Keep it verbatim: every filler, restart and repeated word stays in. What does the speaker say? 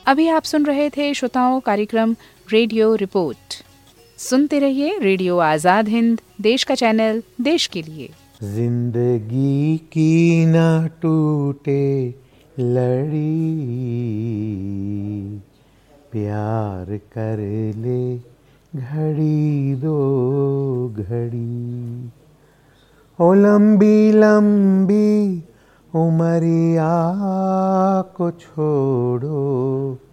अभी आप सुन रहे थे श्रोताओं कार्यक्रम रेडियो रिपोर्ट। सुनते रहिए रेडियो आजाद हिंद, देश का चैनल, देश के लिए। जिंदगी की ना टूटे लड़ी, प्यार कर ले घड़ी दो घड़ी। ओ लंबी लंबी उमरिया को छोड़ो,